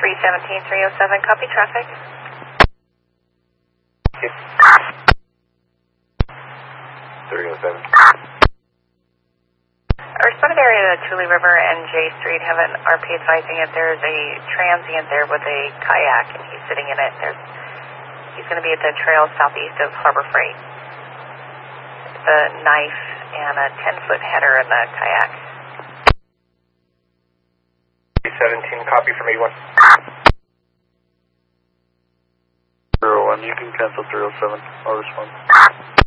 317-307, copy traffic. Yes. 307. Responded area to Tule River and J Street have an RP advising if there's a transient there with a kayak and he's sitting in it. He's going to be at the trail southeast of Harbor Freight. The knife and a 10-foot header in the kayak. 317, copy from 81. 01, you can cancel 307. I'll respond.